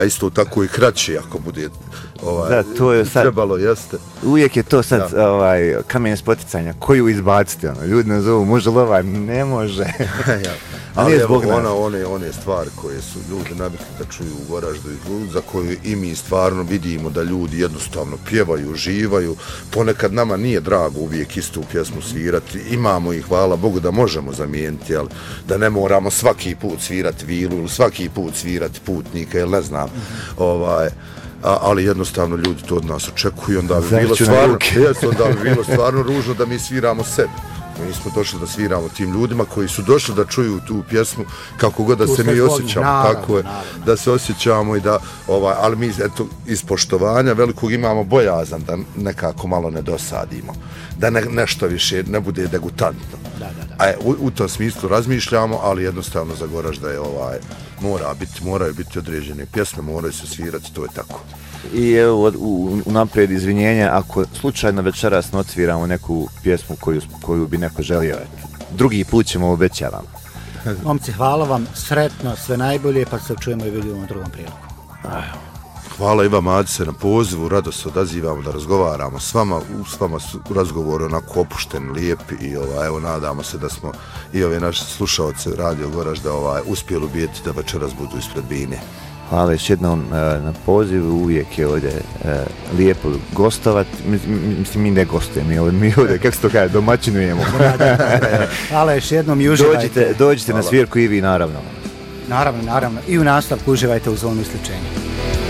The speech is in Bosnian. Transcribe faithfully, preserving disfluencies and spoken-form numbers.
A isto tako i kraće ako bude ovaj, da, to je sad, trebalo, jeste. Uvijek je to sad da. ovaj, kamen spoticanja, koju izbaciti, ono, ljudi nas zovu, može li ovaj, ne može. ja. Ali evo, ona, one, one stvari koje su ljudi navikli da čuju u Goraždu i za koju i mi stvarno vidimo da ljudi jednostavno pjevaju, uživaju, ponekad nama nije drago uvijek istu pjesmu svirati, imamo ih, hvala Bogu da možemo zamijeniti, ali da ne moramo svaki put svirati Vilu ili svaki put svirati Putnika ili ne znam, mm-hmm. ovaj, a, ali jednostavno ljudi to od nas očekuju, onda bi bilo stvarno, jest, onda bi bilo stvarno ružno da mi sviramo sebi. Mi smo došli da sviramo tim ljudima koji su došli da čuju tu pjesmu kako god da tu se mi osjećamo, naravno, tako je, naravno. Da se osjećamo i da, ovaj, ali mi eto, iz poštovanja velikog imamo bojazan da nekako malo ne dosadimo, da ne, nešto više ne bude degutantno. Da, da, da. A u, u tom smislu razmišljamo, ali jednostavno za Goražda je ovaj, mora biti, moraju biti određene pjesme, moraju se svirati, to je tako. I evo, u, u naprijed izvinjenja, ako slučajno večeras ne odsviramo neku pjesmu koju, koju bi neko želio, drugi put ćemo obećavam. Momci, hvala vam, sretno, sve najbolje, pa se čujemo i vidimo u drugom priliku. Hvala i vam, Adice, na pozivu, rado se odazivamo da razgovaramo s vama, s vama su razgovori onako opušteni, lijepi i ovaj, evo, nadamo se da smo i ove naše slušalce Radio Goražda ovaj, uspjeli ubijeti da večeras budu ispred bine. Hvala još jednom e, na pozivu, uvijek je ovdje e, lijepo gostovat, mislim mi ne gostujemo, mi ovdje, mi ovdje kako se to kaže, domaćinujemo. Hvala još jednom i uživajte. Dođite, dođite na svirku i vi naravno. Naravno, naravno, i u nastavku uživajte u Zvonu isključenja.